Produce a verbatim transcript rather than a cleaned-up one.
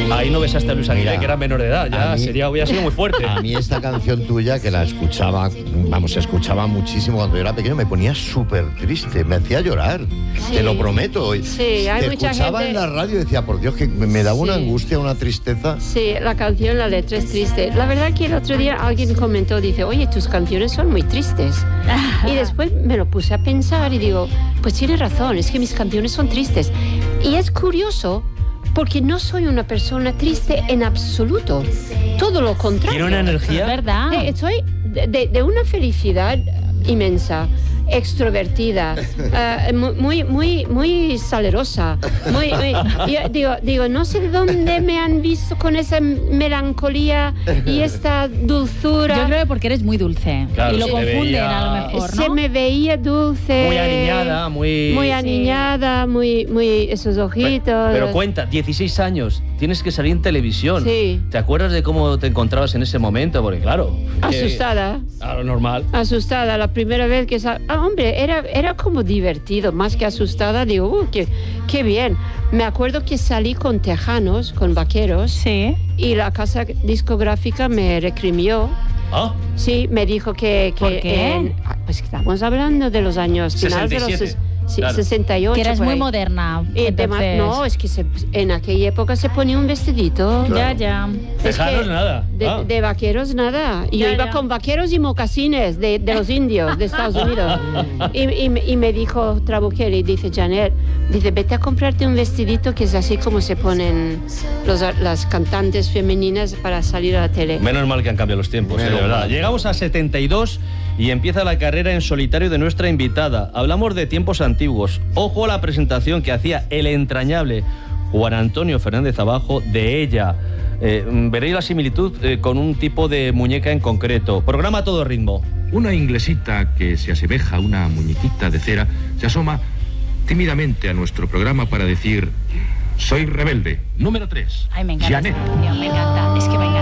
ahí no besaste a Luis Aguilé, que era menor de edad, ya mí, sería, hubiera sido muy fuerte. A mí esta canción tuya, que la escuchaba, vamos, escuchaba muchísimo cuando yo era pequeño, me ponía súper triste, me hacía llorar, sí. Te lo prometo. Sí, hay Te mucha escuchaba gente... en la radio y decía, por Dios, que me daba una sí. angustia, una tristeza. Sí, la canción, la letra es triste. La verdad que el otro día alguien comentó, dice, oye, tus canciones son muy tristes. Y después me lo puse a pensar y digo, pues tiene razón, es que mis canciones son tristes. Y es curioso, porque no soy una persona triste en absoluto. Todo lo contrario. ¿Tiene una energía? ¿Verdad? Eh, soy de, de, de una felicidad inmensa, extrovertida, uh, muy, muy, muy salerosa. Muy, muy, yo digo, digo, no sé de dónde me han visto con esa melancolía y esta dulzura. Yo creo que porque eres muy dulce. Claro, y lo confunden veía... a lo mejor, ¿no? Se me veía dulce. Muy aniñada, muy... Muy aniñada, sí. muy, muy... esos ojitos. Pero, pero cuenta, dieciséis años, tienes que salir en televisión. Sí. ¿Te acuerdas de cómo te encontrabas en ese momento? Porque claro... Asustada. Claro, normal. Asustada, la primera vez que... Sal... Ah, hombre, era, era como divertido, más que asustada. Digo, uh, qué, qué bien. Me acuerdo que salí con Tejanos, con Vaqueros. Sí. Y la casa discográfica me recrimió. ¿Ah? Sí, me dijo que... que ¿Por qué? En, pues estamos hablando de los años... sesenta y siete. De los, sí, claro. sesenta y ocho. Que eres muy moderna. Y tema, no, es que se, en aquella época se ponía un vestidito. Claro. Ya, ya. Tejanos nada. De, ah. de vaqueros nada. Y ya, yo iba ya. con vaqueros y mocasines de, de los indios de Estados Unidos. y, y, y me dijo Trabuqueri, dice Janet, dice, vete a comprarte un vestidito que es así como se ponen los, las cantantes femeninas para salir a la tele. Menos mal que han cambiado los tiempos, eh, de verdad. Llegamos a setenta y dos y empieza la carrera en solitario de nuestra invitada. Hablamos de tiempos antiguos. Ojo a la presentación que hacía el entrañable Juan Antonio Fernández Abajo de ella. Eh, veréis la similitud eh, con un tipo de muñeca en concreto. Programa a todo ritmo. Una inglesita que se asemeja a una muñequita de cera se asoma tímidamente a nuestro programa para decir: soy rebelde. Número tres. Ay, me encanta. Janet. Me encanta. Es que me encanta.